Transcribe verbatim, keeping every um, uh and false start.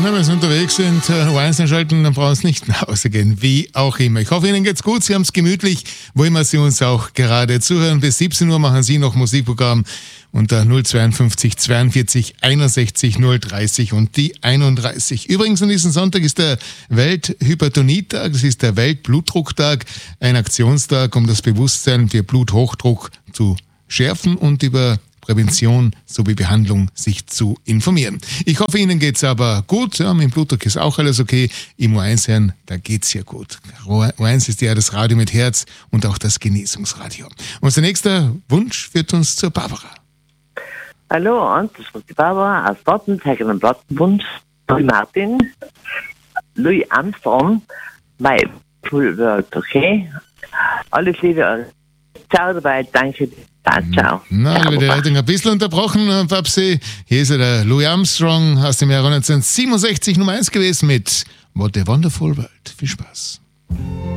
wenn wir unterwegs sind, äh, eins einschalten, dann brauchen wir es nicht nach Hause gehen. Wie auch immer. Ich hoffe, Ihnen geht's gut. Sie haben es gemütlich, wo immer Sie uns auch gerade zuhören. Bis siebzehn Uhr machen Sie noch Musikprogramm unter null zweiundfünfzig zweiundvierzig einundsechzig null dreißig und die einunddreißig. Übrigens an diesem Sonntag ist der Welthypertonietag, das ist der Weltblutdrucktag, ein Aktionstag, um das Bewusstsein für Bluthochdruck zu schärfen und über Prävention sowie Behandlung sich zu informieren. Ich hoffe, Ihnen geht's aber gut. Ja, mit dem Blutdruck ist auch alles okay. Im O eins hören, da geht's ja gut. O eins ist ja das Radio mit Herz und auch das Genesungsradio. Unser nächster Wunsch führt uns zur Barbara. Hallo, und das ist die Barbara aus Botten, Zeigen und Plattenbund. Louis Martin, Louis Armstrong, My Full World, okay? Alles Liebe, ciao dabei, danke. Ciao. Na, da wird die Leitung ein bisschen unterbrochen, Babsi. Hier ist der Louis Armstrong aus dem Jahr neunzehnhundertsiebenundsechzig Nummer eins gewesen mit What a Wonderful World. Viel Spaß.